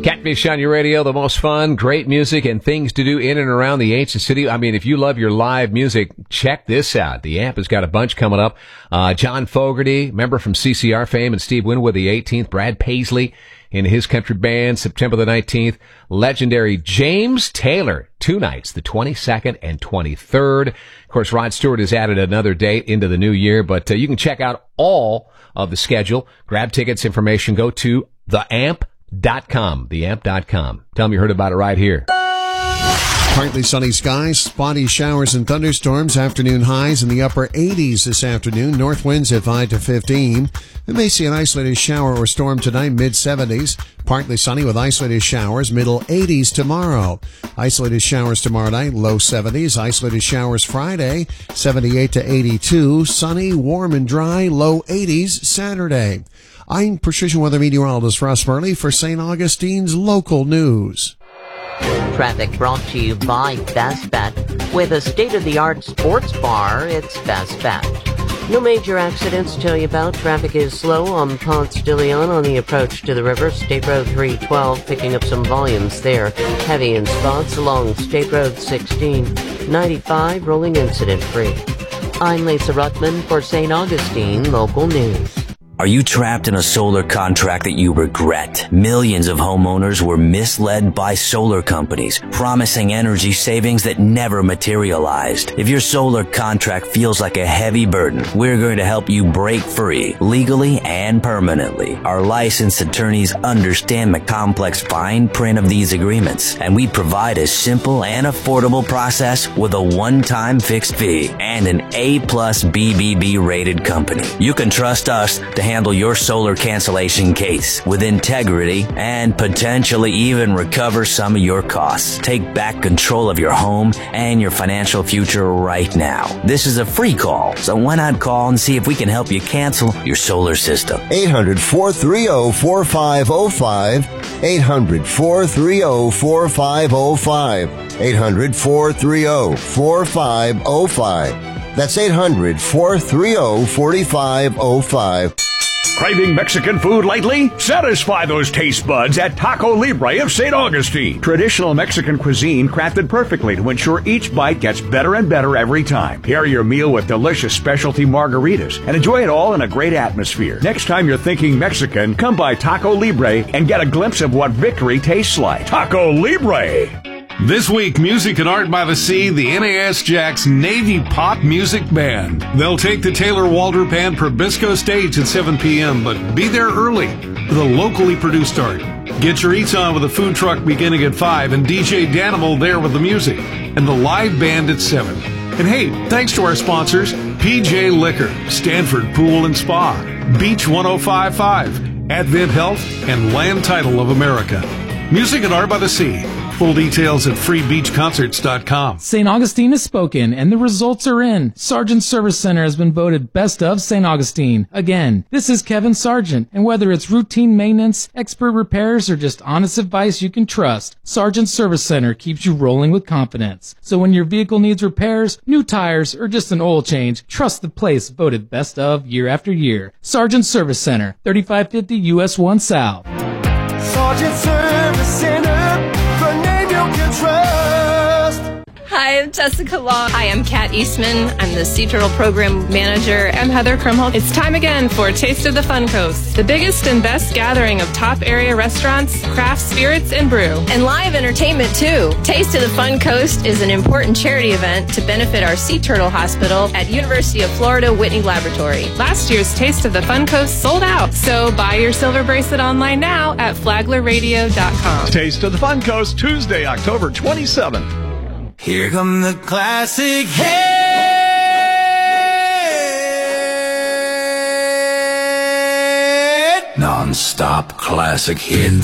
Catfish on your radio, the most fun, great music, and things to do in and around the ancient city. I mean, if you love your live music, check this out. The Amp has got a bunch coming up. John Fogerty, member from CCR fame, and Steve Winwood the 18th. Brad Paisley in his country band, September the 19th. Legendary James Taylor, 2 nights, the 22nd and 23rd. Of course, Rod Stewart has added another date into the new year, but you can check out all of the schedule. Grab tickets, information, go to theamp.com. Theamp.com. Tell them you heard about it right here. Partly sunny skies, spotty showers and thunderstorms, afternoon highs in the upper 80s this afternoon, north winds at 5 to 15. We may see an isolated shower or storm tonight, mid-70s. Partly sunny with isolated showers, middle 80s tomorrow. Isolated showers tomorrow night, low 70s. Isolated showers Friday, 78 to 82. Sunny, warm and dry, low 80s Saturday. I'm Precision Weather Meteorologist Russ Murley for St. Augustine's local news. Traffic brought to you by Best Bet. With a state-of-the-art sports bar, it's Best Bet. No major accidents to tell you about. Traffic is slow on Ponce de Leon on the approach to the river. State Road 312 picking up some volumes there. Heavy in spots along State Road 16. 95 rolling incident-free. I'm Lisa Ruttman for St. Augustine Local News. Are you trapped in a solar contract that you regret? Millions of homeowners were misled by solar companies, promising energy savings that never materialized. If your solar contract feels like a heavy burden, we're going to help you break free, legally and permanently. Our licensed attorneys understand the complex fine print of these agreements, and we provide a simple and affordable process with a one-time fixed fee and an A+ BBB rated company. You can trust us to handle your solar cancellation case with integrity and potentially even recover some of your costs. Take back control of your home and your financial future right now. This is a free call, so why not call and see if we can help you cancel your solar system? 800-430-4505. 800-430-4505. 800-430-4505. That's 800-430-4505. Craving Mexican food lately? Satisfy those taste buds at Taco Libre of St. Augustine. Traditional Mexican cuisine crafted perfectly to ensure each bite gets better and better every time. Pair your meal with delicious specialty margaritas and enjoy it all in a great atmosphere. Next time you're thinking Mexican, come by Taco Libre and get a glimpse of what victory tastes like. Taco Libre! This week, Music and Art by the Sea, the NAS Jacks Navy Pop Music Band. They'll take the Taylor Walter Band Probisco stage at 7 p.m., but be there early for the locally produced art. Get your eats on with a food truck beginning at 5 and DJ Danimal there with the music and the live band at 7. And hey, thanks to our sponsors, PJ Liquor, Stanford Pool and Spa, Beach 1055, Advent Health, and Land Title of America. Music and Art by the Sea. Full details at freebeachconcerts.com. St. Augustine has spoken, and the results are in. Sargent Service Center has been voted Best of St. Augustine. Again, this is Kevin Sargent, and whether it's routine maintenance, expert repairs, or just honest advice you can trust, Sargent Service Center keeps you rolling with confidence. So when your vehicle needs repairs, new tires, or just an oil change, trust the place voted Best of year after year. Sargent Service Center, 3550 US 1 South. Sargent Service Center, the name you can trust. Hi, I'm Jessica Long. Hi, I'm Kat Eastman. I'm the Sea Turtle Program Manager. I'm Heather Krumholtz. It's time again for Taste of the Fun Coast, the biggest and best gathering of top area restaurants, craft spirits, and brew. And live entertainment, too. Taste of the Fun Coast is an important charity event to benefit our Sea Turtle Hospital at University of Florida Whitney Laboratory. Last year's Taste of the Fun Coast sold out, so buy your silver bracelet online now at flaglerradio.com. Taste of the Fun Coast, Tuesday, October 27th. Here come the classic hits. Non-stop classic hits.